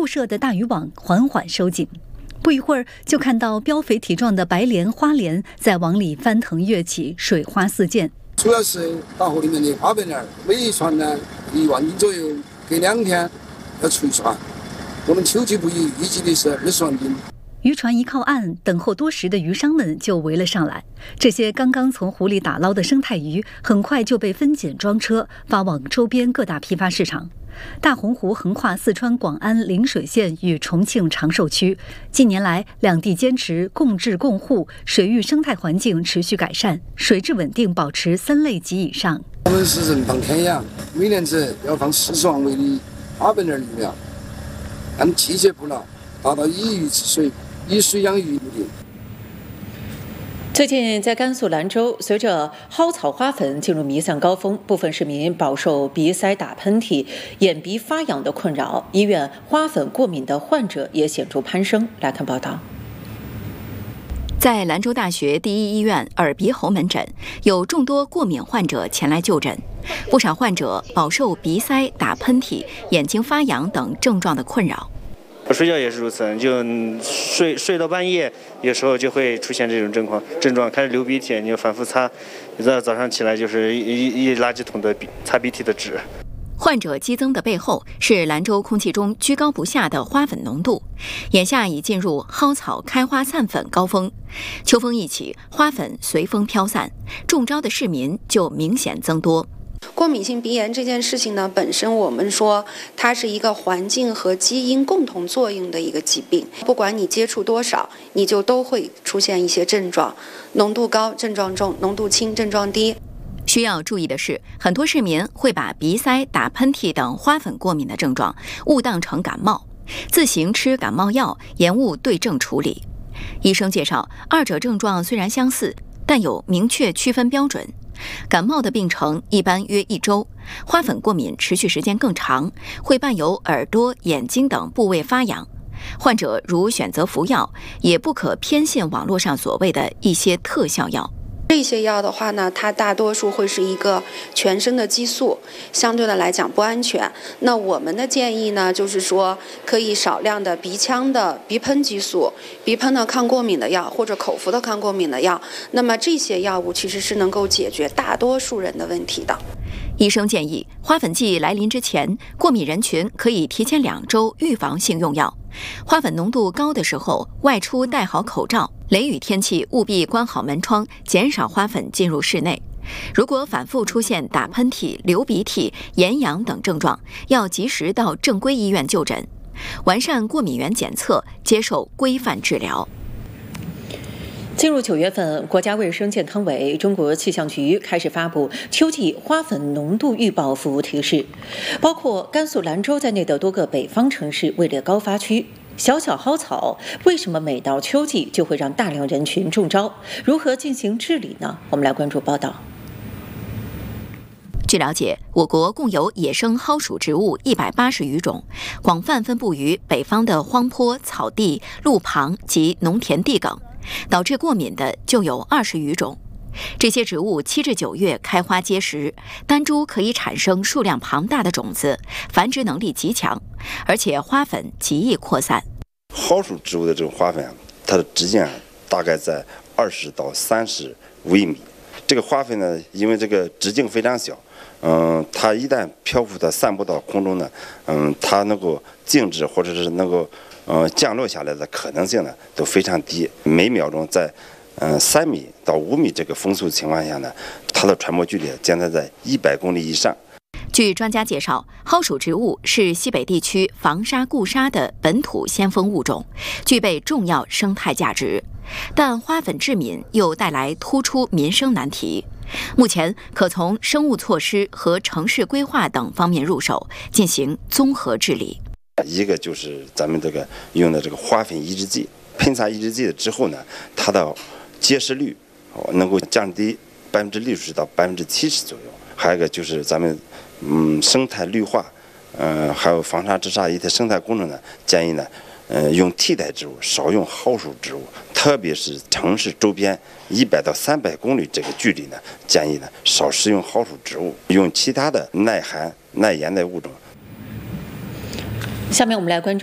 布设的大渔网缓缓收紧。不一会儿，就看到膘肥体壮的白鲢、花鲢在网里翻腾跃起，水花四溅。 主要是大河里面的花白鲢，每一船呢1万斤左右，隔2天要出一船。我们秋季捕鱼预计的是20万斤。 渔船一靠岸，等候多时的渔商们就围了上来。这些刚刚从湖里打捞的生态鱼，很快就被分拣装车，发往周边各大批发市场。大洪湖横跨四川广安陵水县与重庆长寿区，近年来两地坚持共治共护，水域生态环境持续改善，水质稳定保持3类级以上。 我们是人放天养，每年只要放40万尾的花白鲢鱼苗，按季节捕捞，达到以鱼治水、以水养鱼目的。 最近，在甘肃兰州，随着蒿草花粉进入弥散高峰，部分市民饱受鼻塞、打喷嚏、眼鼻发痒的困扰，医院花粉过敏的患者也显著攀升。来看报道。 在兰州大学第一医院耳鼻喉门诊，有众多过敏患者前来就诊，不少患者饱受鼻塞、打喷嚏、眼睛发痒等症状的困扰。 睡觉也是如此，就睡到半夜，有时候就会出现这种症状，开始流鼻涕，你就反复擦，你到早上起来就是一垃圾桶的擦鼻涕的纸。 患者激增的背后是兰州空气中居高不下的花粉浓度，眼下已进入蒿草开花散粉高峰，秋风一起，花粉随风飘散，中招的市民就明显增多。 过敏性鼻炎这件事情呢，本身我们说它是一个环境和基因共同作用的一个疾病，不管你接触多少，你就都会出现一些症状，浓度高症状重，浓度轻症状低。 需要注意的是，很多市民会把鼻塞、打喷嚏等花粉过敏的症状误当成感冒，自行吃感冒药，延误对症处理。医生介绍，二者症状虽然相似，但有明确区分标准。感冒的病程一般约1周，花粉过敏持续时间更长，会伴有耳朵、眼睛等部位发痒。患者如选择服药，也不可偏信网络上所谓的一些特效药。 这些药的话呢，它大多数会是一个全身的激素，相对的来讲不安全。那我们的建议呢，就是说可以少量的鼻腔的鼻喷激素、鼻喷的抗过敏的药或者口服的抗过敏的药。那么这些药物其实是能够解决大多数人的问题的。 医生建议，花粉季来临之前，过敏人群可以提前2周预防性用药。花粉浓度高的时候，外出戴好口罩，雷雨天气务必关好门窗，减少花粉进入室内。如果反复出现打喷嚏、流鼻涕、眼痒等症状，要及时到正规医院就诊，完善过敏原检测，接受规范治疗。 进入9月份，国家卫生健康委、中国气象局开始发布秋季花粉浓度预报服务提示，包括甘肃兰州在内的多个北方城市位列高发区。小蒿草为什么每到秋季就会让大量人群中招？如何进行治理呢？我们来关注报道。 据了解，我国共有野生蒿属植物180余种，广泛分布于北方的荒坡、草地、路旁及农田地埂，导致过敏的就有20余种。这些植物7至9月开花结实，单株可以产生数量庞大的种子，繁殖能力极强，而且花粉极易扩散。 蒿属植物的这种花粉，它的直径大概在20到30微米。这个花粉呢，因为这个直径非常小，它一旦漂浮到散布到空中呢，它能够静止或者是能够降落下来的可能性呢都非常低，每秒钟在3米到5米这个风速情况下呢，它的传播距离将在100公里以上。 据专家介绍，蒿属植物是西北地区防沙固沙的本土先锋物种，具备重要生态价值。但花粉致敏又带来突出民生难题。目前可从生物措施和城市规划等方面入手，进行综合治理。 一个就是咱们这个用的这个花粉抑制剂，喷洒抑制剂之后呢，它的结实率能够降低60%到70%左右。还有一个就是咱们生态绿化，还有防沙治沙一些生态工程呢，建议呢用替代植物，少用蒿属植物，特别是城市周边100到300公里这个距离呢，建议呢少使用蒿属植物，用其他的耐寒耐盐的物种。 下面我们来关注